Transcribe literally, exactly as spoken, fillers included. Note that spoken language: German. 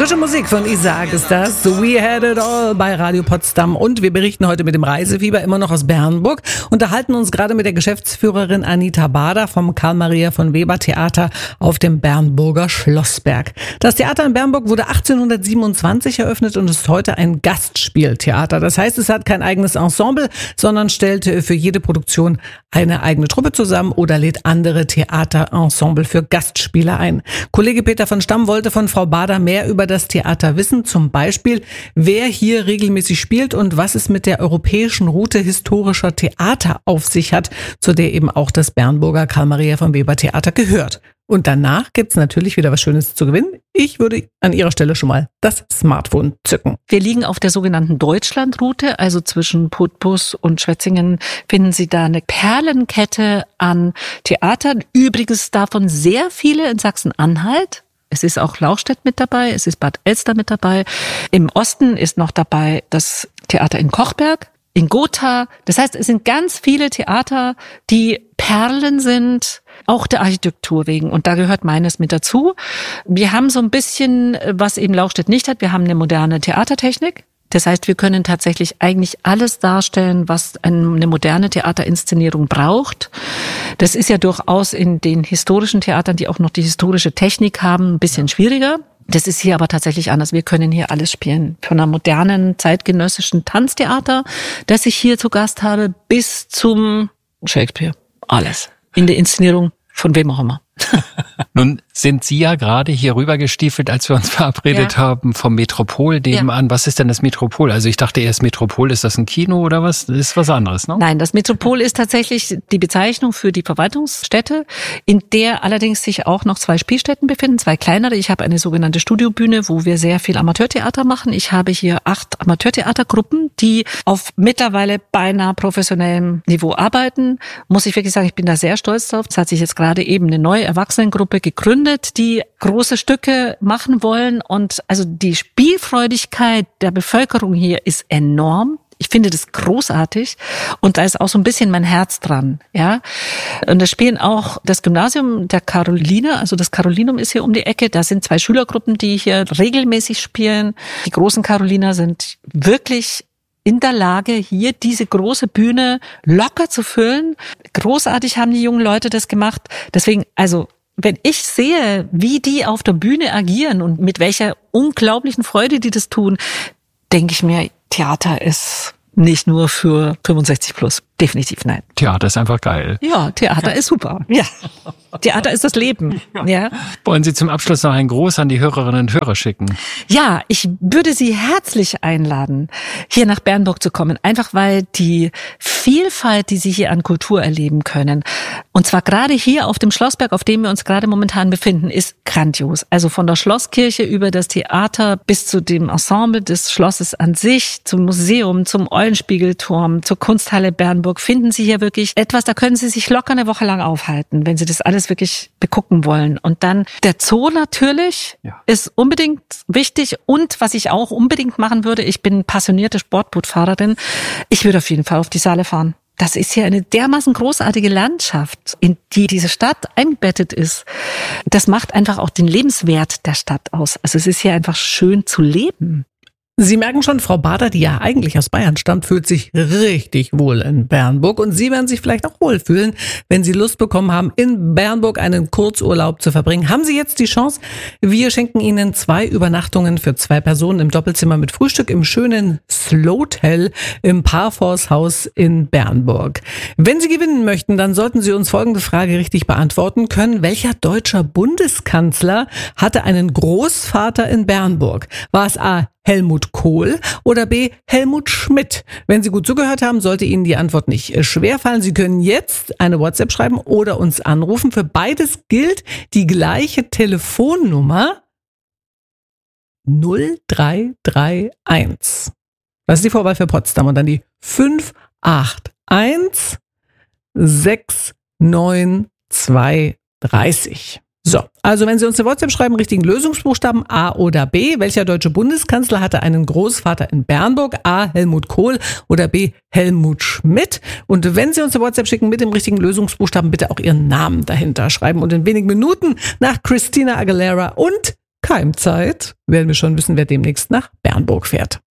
Frische Musik von Isaac ist das. We had it all bei Radio Potsdam. Und wir berichten heute mit dem Reisefieber immer noch aus Bernburg. Unterhalten uns gerade mit der Geschäftsführerin Anita Bader vom Karl-Maria von Weber Theater auf dem Bernburger Schlossberg. Das Theater in Bernburg wurde achtzehnhundertsiebenundzwanzig eröffnet und ist heute ein Gastspieltheater. Das heißt, es hat kein eigenes Ensemble, sondern stellt für jede Produktion eine eigene Truppe zusammen oder lädt andere Theaterensemble für Gastspieler ein. Kollege Peter von Stamm wollte von Frau Bader mehr über das Theater wissen, zum Beispiel, wer hier regelmäßig spielt und was es mit der europäischen Route historischer Theater auf sich hat, zu der eben auch das Bernburger Karl-Maria von Weber Theater gehört. Und danach gibt's natürlich wieder was Schönes zu gewinnen. Ich würde an Ihrer Stelle schon mal das Smartphone zücken. Wir liegen auf der sogenannten Deutschlandroute, also zwischen Putbus und Schwetzingen finden Sie da eine Perlenkette an Theatern. Übrigens davon sehr viele in Sachsen-Anhalt. Es ist auch Lauchstädt mit dabei, es ist Bad Elster mit dabei. Im Osten ist noch dabei das Theater in Kochberg, in Gotha. Das heißt, es sind ganz viele Theater, die Perlen sind, auch der Architektur wegen. Und da gehört meines mit dazu. Wir haben so ein bisschen, was eben Lauchstädt nicht hat, wir haben eine moderne Theatertechnik. Das heißt, wir können tatsächlich eigentlich alles darstellen, was eine moderne Theaterinszenierung braucht. Das ist ja durchaus in den historischen Theatern, die auch noch die historische Technik haben, ein bisschen schwieriger. Das ist hier aber tatsächlich anders. Wir können hier alles spielen. Von einem modernen, zeitgenössischen Tanztheater, das ich hier zu Gast habe, bis zum Shakespeare. Alles. In der Inszenierung von wem auch immer. Nun sind Sie ja gerade hier rüber gestiefelt, als wir uns verabredet ja. haben, vom Metropol nebenan. Ja. Was ist denn das Metropol? Also ich dachte erst, Metropol, ist das ein Kino oder was? Das ist was anderes, ne? Nein, das Metropol ist tatsächlich die Bezeichnung für die Verwaltungsstätte, in der allerdings sich auch noch zwei Spielstätten befinden, zwei kleinere. Ich habe eine sogenannte Studiobühne, wo wir sehr viel Amateurtheater machen. Ich habe hier acht Amateurtheatergruppen, die auf mittlerweile beinahe professionellem Niveau arbeiten. Muss ich wirklich sagen, ich bin da sehr stolz drauf. Es hat sich jetzt gerade eben eine neue Erwachsenengruppe gegründet, die große Stücke machen wollen. Und also die Spielfreudigkeit der Bevölkerung hier ist enorm. Ich finde das großartig und da ist auch so ein bisschen mein Herz dran, ja. Und da spielen auch das Gymnasium der Caroliner, also das Carolinum ist hier um die Ecke. Da sind zwei Schülergruppen, die hier regelmäßig spielen. Die großen Caroliner sind wirklich in der Lage, hier diese große Bühne locker zu füllen. Großartig haben die jungen Leute das gemacht. Deswegen, also, wenn ich sehe, wie die auf der Bühne agieren und mit welcher unglaublichen Freude die das tun, denke ich mir, Theater ist nicht nur für fünfundsechzig plus. Definitiv nein. Theater ist einfach geil. Ja, Theater ist super. Ja. Theater ist das Leben. Ja. Wollen Sie zum Abschluss noch einen Gruß an die Hörerinnen und Hörer schicken? Ja, ich würde Sie herzlich einladen, hier nach Bernburg zu kommen. Einfach weil die Vielfalt, die Sie hier an Kultur erleben können, und zwar gerade hier auf dem Schlossberg, auf dem wir uns gerade momentan befinden, ist grandios. Also von der Schlosskirche über das Theater bis zu dem Ensemble des Schlosses an sich, zum Museum, zum Eulenspiegelturm, zur Kunsthalle Bernburg, finden Sie hier wirklich etwas, da können Sie sich locker eine Woche lang aufhalten, wenn Sie das alles wirklich begucken wollen. Und dann der Zoo natürlich ja. ist unbedingt wichtig. Und was ich auch unbedingt machen würde, ich bin passionierte Sportbootfahrerin, ich würde auf jeden Fall auf die Saale fahren. Das ist hier eine dermaßen großartige Landschaft, in die diese Stadt eingebettet ist. Das macht einfach auch den Lebenswert der Stadt aus. Also es ist hier einfach schön zu leben. Sie merken schon, Frau Bader, die ja eigentlich aus Bayern stammt, fühlt sich richtig wohl in Bernburg. Und Sie werden sich vielleicht auch wohlfühlen, wenn Sie Lust bekommen haben, in Bernburg einen Kurzurlaub zu verbringen. Haben Sie jetzt die Chance? Wir schenken Ihnen zwei Übernachtungen für zwei Personen im Doppelzimmer mit Frühstück im schönen Slowtel im Parforce-Haus in Bernburg. Wenn Sie gewinnen möchten, dann sollten Sie uns folgende Frage richtig beantworten können. Welcher deutscher Bundeskanzler hatte einen Großvater in Bernburg? War es A. Helmut Kohl oder B. Helmut Schmidt? Wenn Sie gut zugehört haben, sollte Ihnen die Antwort nicht schwerfallen. Sie können jetzt eine WhatsApp schreiben oder uns anrufen. Für beides gilt die gleiche Telefonnummer null drei drei eins. Das ist die Vorwahl für Potsdam und dann die fünf acht eins sechs neun zwei drei null. So, also wenn Sie uns eine WhatsApp schreiben, richtigen Lösungsbuchstaben A oder B. Welcher deutsche Bundeskanzler hatte einen Großvater in Bernburg? A. Helmut Kohl oder B. Helmut Schmidt. Und wenn Sie uns eine WhatsApp schicken mit dem richtigen Lösungsbuchstaben, bitte auch Ihren Namen dahinter schreiben. Und in wenigen Minuten nach Christina Aguilera und Keimzeit werden wir schon wissen, wer demnächst nach Bernburg fährt.